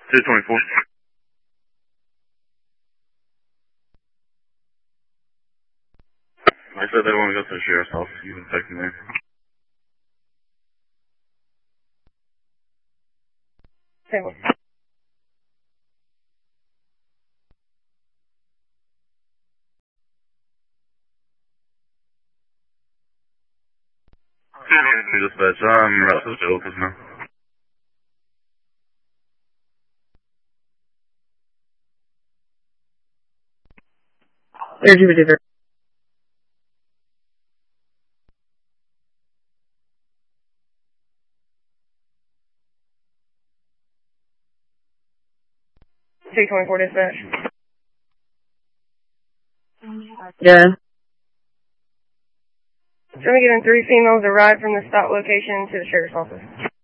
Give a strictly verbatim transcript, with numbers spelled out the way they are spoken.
two twenty-four. I said they want to go to the sheriff's office. You can take them there. Okay. Dispatch, I'm right to the jail office now. There's your visitor. two twenty-four dispatch. Yeah. So we getting three females arrived from the stop location to the sheriff's office.